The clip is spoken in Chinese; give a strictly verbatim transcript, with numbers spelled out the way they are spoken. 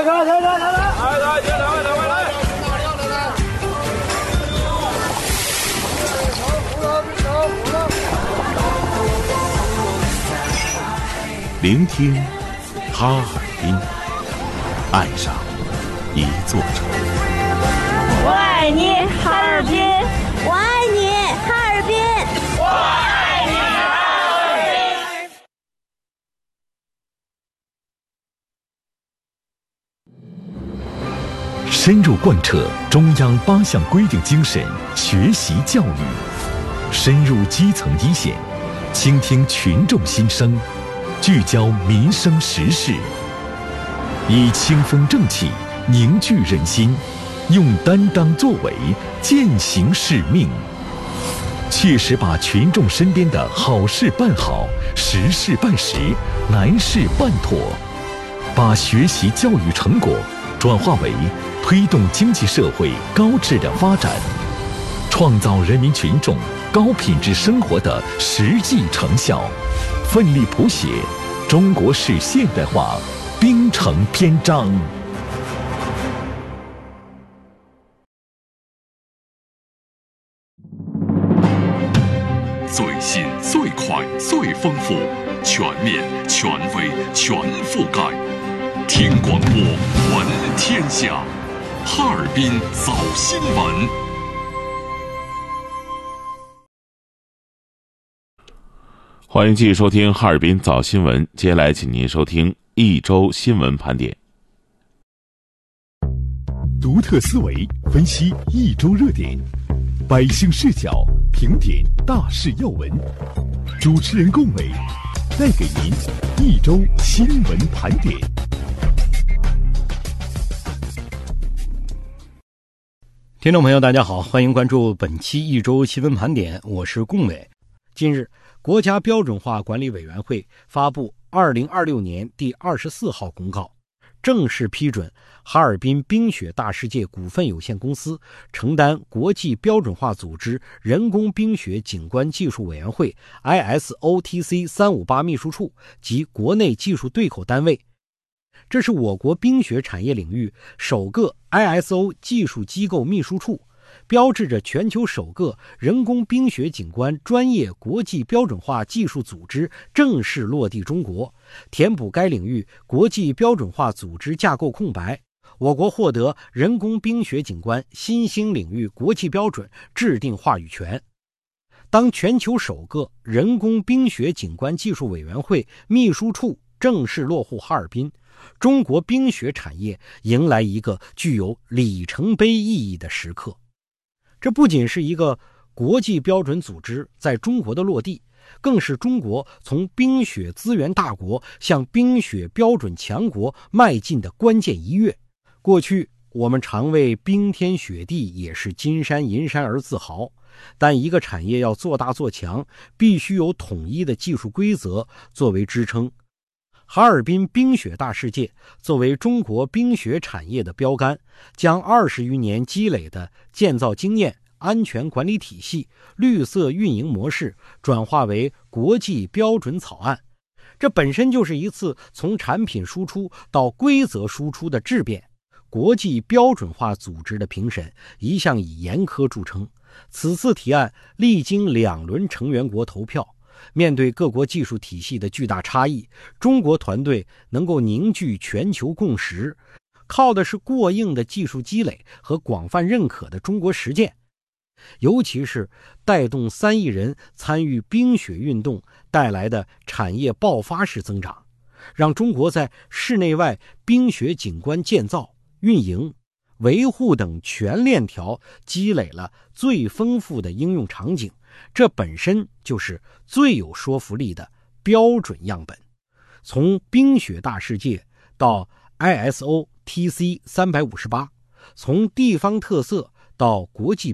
开，停开，停开！来来，停，两位，两位来。 聆听哈尔滨，爱上一座城。 我爱你，哈尔滨！ 我爱你，哈尔滨！ 我爱你，哈尔滨！ 深入贯彻中央八项规定精神学习教育，深入基层一线，倾听群众心声，聚焦民生时事，以清风正气凝聚人心，用担当作为践行使命，切实把群众身边的好事办好，实事办实，难事办妥，把学习教育成果转化为推动经济社会高质量发展，创造人民群众高品质生活的实际成效，奋力谱写中国式现代化冰城篇章。 最新、最快、最丰富，全面、权威、全覆盖。听广播，闻天下。哈尔滨早新闻。 欢迎继续收听哈尔滨早新闻，接下来请您收听一周新闻盘点。 独特思维分析一周热点，百姓视角评点大事要闻。主持人龚伟带给您一周新闻盘点。 听众朋友大家好，欢迎关注本期一周新闻盘点，我是龚伟。近日，国家标准化管理委员会发布二零二六年第二十四号公告，正式批准哈尔滨冰雪大世界股份有限公司承担国际标准化组织人工冰雪景观技术委员会 I S O T C 三五八 秘书处及国内技术对口单位。这是我国冰雪产业领域首个 I S O 技术机构秘书处，标志着全球首个人工冰雪景观专业国际标准化技术组织正式落地中国，填补该领域国际标准化组织架构空白，我国获得人工冰雪景观新兴领域国际标准制定话语权。当全球首个人工冰雪景观技术委员会秘书处正式落户哈尔滨，中国冰雪产业迎来一个具有里程碑意义的时刻。这不仅是一个国际标准组织在中国的落地，更是中国从冰雪资源大国向冰雪标准强国迈进的关键一跃。过去我们常为冰天雪地也是金山银山而自豪，但一个产业要做大做强，必须有统一的技术规则作为支撑。哈尔滨冰雪大世界作为中国冰雪产业的标杆，将二十余年积累的建造经验、安全管理体系、绿色运营模式转化为国际标准草案。这本身就是一次从产品输出到规则输出的质变。国际标准化组织的评审一向以严苛著称，此次提案历经两轮成员国投票，面对各国技术体系的巨大差异，中国团队能够凝聚全球共识，靠的是过硬的技术积累和广泛认可的中国实践。尤其是带动三亿人参与冰雪运动带来的产业爆发式增长，让中国在室内外冰雪景观建造、运营、维护等全链条积累了最丰富的应用场景，这本身就是最有说服力的标准样本。从冰雪大世界到 I S O T C 三五八，从地方特色到国际